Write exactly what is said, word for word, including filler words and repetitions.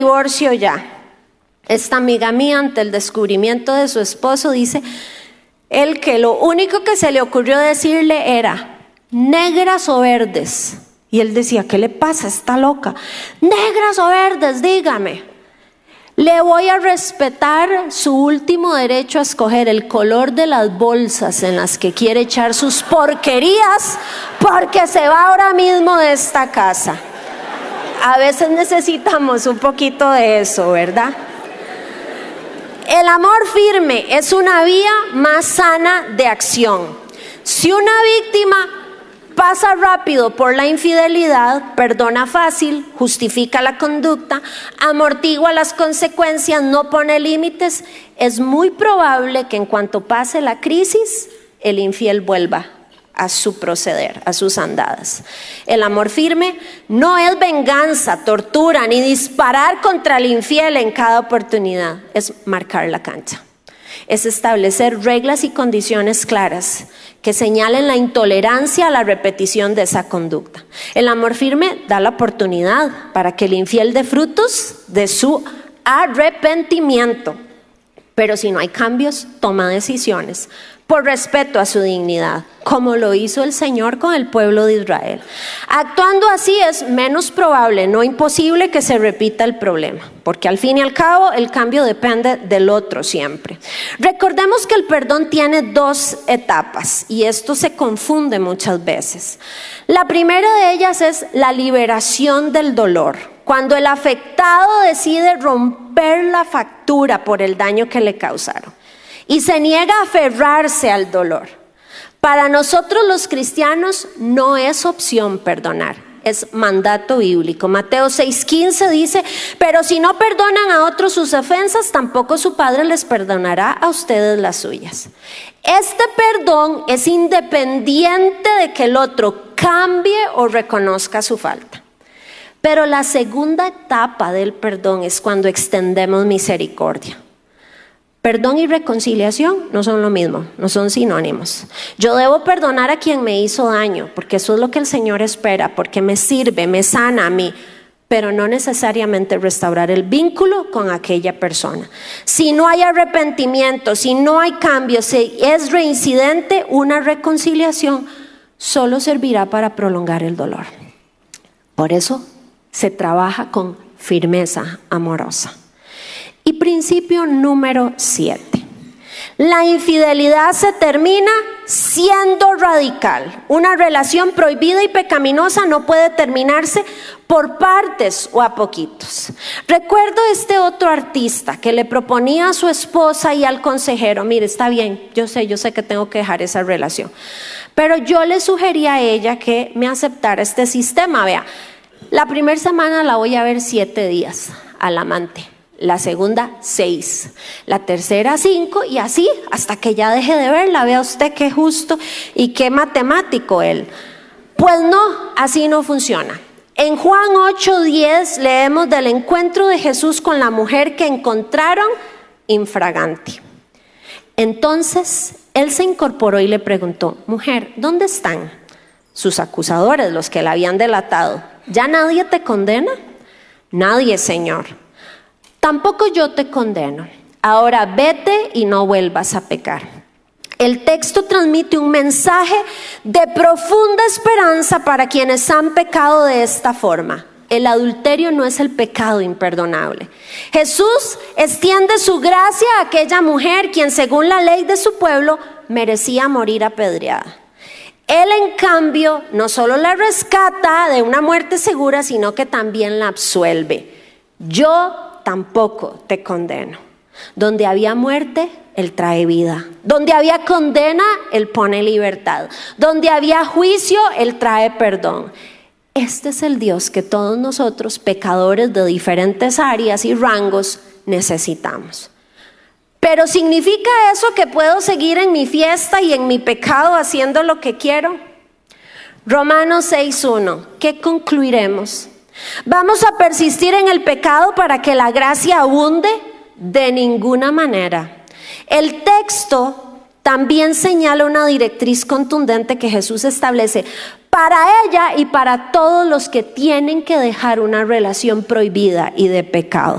divorcio ya. Esta amiga mía, ante el descubrimiento de su esposo, dice él que lo único que se le ocurrió decirle era negras o verdes. Y él decía, ¿qué le pasa? Está loca. Negras o verdes, dígame. Le voy a respetar su último derecho a escoger el color de las bolsas en las que quiere echar sus porquerías, porque se va ahora mismo de esta casa. A veces necesitamos un poquito de eso, ¿verdad? El amor firme es una vía más sana de acción. Si una víctima pasa rápido por la infidelidad, perdona fácil, justifica la conducta, amortigua las consecuencias, no pone límites, es muy probable que en cuanto pase la crisis, el infiel vuelva a su proceder, a sus andadas. El amor firme no es venganza, tortura, ni disparar contra el infiel en cada oportunidad, es marcar la cancha. Es establecer reglas y condiciones claras que señalen la intolerancia a la repetición de esa conducta. El amor firme da la oportunidad para que el infiel dé frutos de su arrepentimiento, pero si no hay cambios, toma decisiones por respeto a su dignidad, como lo hizo el Señor con el pueblo de Israel. Actuando así es menos probable, no imposible, que se repita el problema, porque al fin y al cabo el cambio depende del otro siempre. Recordemos que el perdón tiene dos etapas y esto se confunde muchas veces. La primera de ellas es la liberación del dolor, cuando el afectado decide romper la factura por el daño que le causaron y se niega a aferrarse al dolor. Para nosotros los cristianos no es opción perdonar, es mandato bíblico. Mateo seis quince dice, pero si no perdonan a otros sus ofensas, tampoco su Padre les perdonará a ustedes las suyas. Este perdón es independiente de que el otro cambie o reconozca su falta. Pero la segunda etapa del perdón es cuando extendemos misericordia. Perdón y reconciliación no son lo mismo, no son sinónimos. Yo debo perdonar a quien me hizo daño, porque eso es lo que el Señor espera, porque me sirve, me sana a mí, pero no necesariamente restaurar el vínculo con aquella persona. Si no hay arrepentimiento, si no hay cambio, si es reincidente, una reconciliación solo servirá para prolongar el dolor. Por eso se trabaja con firmeza amorosa. Y principio número siete. La infidelidad se termina siendo radical. Una relación prohibida y pecaminosa no puede terminarse por partes o a poquitos. Recuerdo este otro artista que le proponía a su esposa y al consejero, mire, está bien, yo sé, yo sé que tengo que dejar esa relación, pero yo le sugería a ella que me aceptara este sistema. Vea, la primera semana la voy a ver siete días al amante. La segunda, seis. La tercera, cinco. Y así hasta que ya deje de verla. Vea usted qué justo y qué matemático él. Pues no, así no funciona. En Juan ocho diez leemos del encuentro de Jesús con la mujer que encontraron infragante. Entonces él se incorporó y le preguntó, mujer, ¿dónde están sus acusadores, los que la habían delatado? ¿Ya nadie te condena? Nadie, Señor. Tampoco yo te condeno. Ahora vete y no vuelvas a pecar. El texto transmite un mensaje de profunda esperanza para quienes han pecado de esta forma. El adulterio no es el pecado imperdonable. Jesús extiende su gracia a aquella mujer quien, según la ley de su pueblo, merecía morir apedreada. Él, en cambio, no solo la rescata de una muerte segura, sino que también la absuelve. Yo tampoco te condeno. Donde había muerte, Él trae vida. Donde había condena, Él pone libertad. Donde había juicio, Él trae perdón. Este es el Dios que todos nosotros, pecadores de diferentes áreas y rangos, necesitamos. Pero ¿significa eso que puedo seguir en mi fiesta y en mi pecado haciendo lo que quiero? Romanos seis uno. ¿Qué concluiremos? ¿Vamos a persistir en el pecado para que la gracia abunde? De ninguna manera. El texto también señala una directriz contundente que Jesús establece para ella y para todos los que tienen que dejar una relación prohibida y de pecado.